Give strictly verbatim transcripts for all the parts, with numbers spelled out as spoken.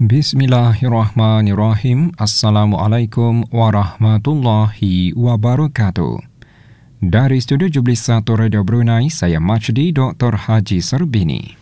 Bismillahirrahmanirrahim. Assalamualaikum warahmatullahi wabarakatuh. Dari Studio Jublis satu Radio Brunei, saya Majdi Doktor Haji Serbini.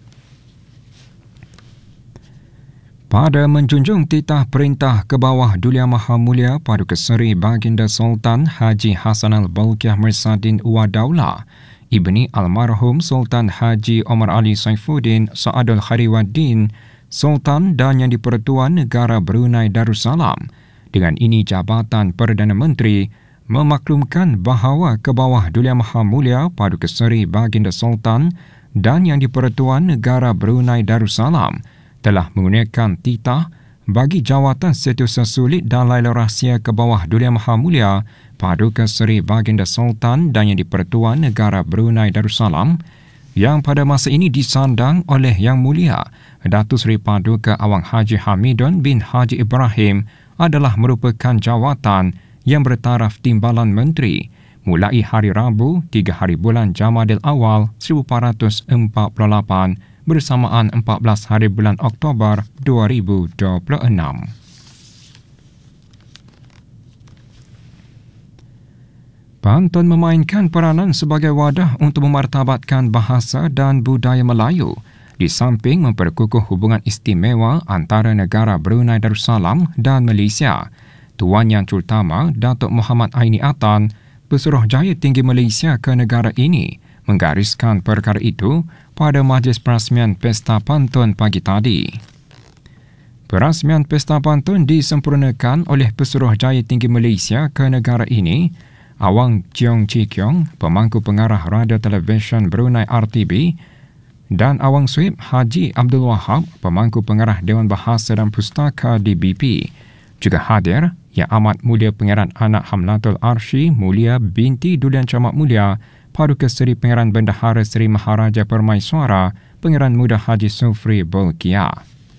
Pada menjunjung titah perintah ke bawah Duli Yang Maha Mulia Paduka Seri Baginda Sultan Haji Hassanal Bolkiah Mirsadin Wadaula, Ibni Almarhum Sultan Haji Omar Ali Saifuddin Sa'adul Khairuddin Sultan dan Yang di-Pertuan Negara Brunei Darussalam. Dengan ini Jabatan Perdana Menteri memaklumkan bahawa ke bawah Duli Yang Maha Mulia Paduka Seri Baginda Sultan dan Yang di-Pertuan Negara Brunei Darussalam telah menggunakan titah bagi jawatan Setiausaha Sulit dan Laila Rahsia ke bawah Duli Yang Maha Mulia Paduka Seri Baginda Sultan dan Yang di-Pertuan Negara Brunei Darussalam yang pada masa ini disandang oleh Yang Mulia Datuk Seri Paduka Awang Haji Hamidun bin Haji Ibrahim adalah merupakan jawatan yang bertaraf Timbalan Menteri mulai hari Rabu tiga hari bulan Jamadil Awal seribu empat ratus empat puluh lapan bersamaan empat belas hari bulan Oktober dua ribu dua puluh enam. Pantun memainkan peranan sebagai wadah untuk memartabatkan bahasa dan budaya Melayu di samping memperkukuh hubungan istimewa antara negara Brunei Darussalam dan Malaysia. Tuan Yang Terutama Datuk Muhammad Aini Atan, Pesuruhjaya Tinggi Malaysia ke negara ini, menggariskan perkara itu pada majlis perasmian Pesta Pantun pagi tadi. Perasmian Pesta Pantun disempurnakan oleh Pesuruhjaya Tinggi Malaysia ke negara ini, Awang Cheong Chi Kiong, Pemangku Pengarah Radio Televisyen Brunei R T B, dan Awang Suib Haji Abdul Wahab, Pemangku Pengarah Dewan Bahasa dan Pustaka D B P. Juga hadir Yang Amat Mulia Pangeran Anak Hamlatul Arsy Mulia binti Duli Yang Amat Mulia Paduka Seri Pangeran Bendahara Seri Maharaja Permaiswara Pangeran Muda Haji Sufri Bolkiah.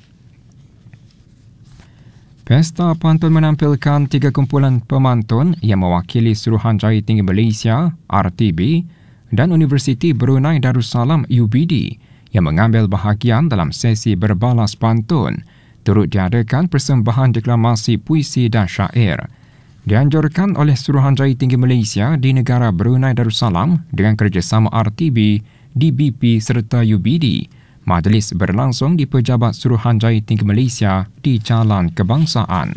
Pesta Pantun menampilkan tiga kumpulan pemantun yang mewakili Suruhanjaya Tinggi Malaysia R T B dan Universiti Brunei Darussalam U B D yang mengambil bahagian dalam sesi berbalas pantun. Turut diadakan persembahan deklamasi puisi dan syair. Dianjurkan oleh Suruhanjaya Tinggi Malaysia di negara Brunei Darussalam dengan kerjasama R T B, D B P serta U B D. Majlis berlangsung di Pejabat Suruhanjaya Tinggi Malaysia di Jalan Kebangsaan.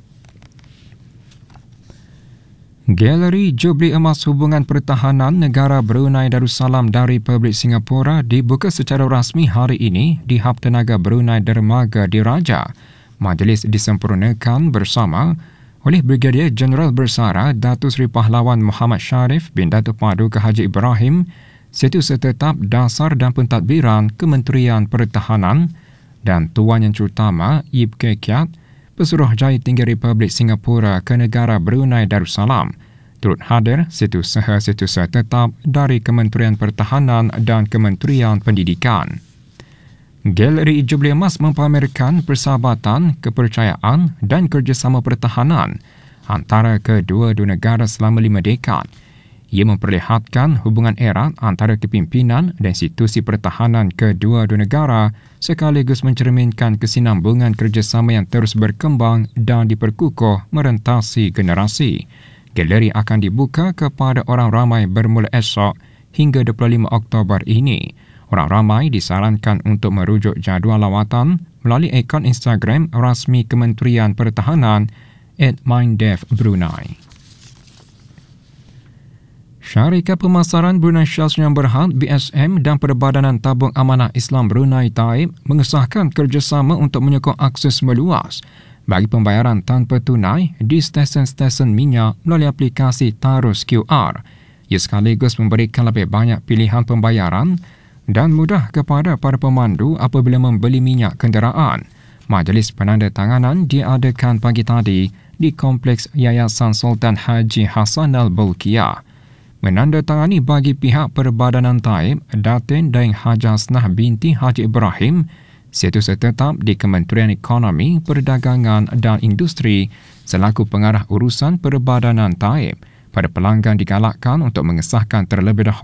Galeri Jubli Emas Hubungan Pertahanan Negara Brunei Darussalam dari Republik Singapura dibuka secara rasmi hari ini di Hub Tenaga Brunei Dermaga Diraja. Majlis disempurnakan bersama oleh Brigadier Jeneral Bersara Datuk Seri Pahlawan Muhammad Sharif bin Datuk Paduka Haji Ibrahim, Setiausaha Tetap Dasar dan Pentadbiran Kementerian Pertahanan, dan Tuan Yang Terutama Yip Kek Kiat, Pesuruhjaya Tinggi Republik Singapura ke negara Brunei Darussalam. Turut hadir setiausaha-setiausaha tetap dari Kementerian Pertahanan dan Kementerian Pendidikan. Galeri Jubli Emas mempamerkan persahabatan, kepercayaan dan kerjasama pertahanan antara kedua-dua negara selama lima dekad. Ia memperlihatkan hubungan erat antara kepimpinan dan institusi pertahanan kedua-dua negara sekaligus mencerminkan kesinambungan kerjasama yang terus berkembang dan diperkukuh merentasi generasi. Galeri akan dibuka kepada orang ramai bermula esok hingga dua puluh lima Oktober ini. Orang ramai disarankan untuk merujuk jadual lawatan melalui akaun Instagram rasmi Kementerian Pertahanan at Mindev Brunei. Syarikat Pemasaran Brunei Shell Yang Berhad B S M dan Perbadanan Tabung Amanah Islam Brunei Taib mengesahkan kerjasama untuk menyokong akses meluas bagi pembayaran tanpa tunai di stesen-stesen minyak melalui aplikasi Tarus Q R. Ia sekaligus memberikan lebih banyak pilihan pembayaran dan mudah kepada para pemandu apabila membeli minyak kenderaan. Majlis penandatanganan diadakan pagi tadi di Kompleks Yayasan Sultan Haji Hassanal Bolkiah. Menandatangani bagi pihak Perbadanan Taib, Datin Daeng Haji Hasnah binti Haji Ibrahim, Setiausaha Tetap di Kementerian Ekonomi, Perdagangan dan Industri selaku pengarah urusan Perbadanan Taib. Para pelanggan digalakkan untuk mengesahkan terlebih dahulu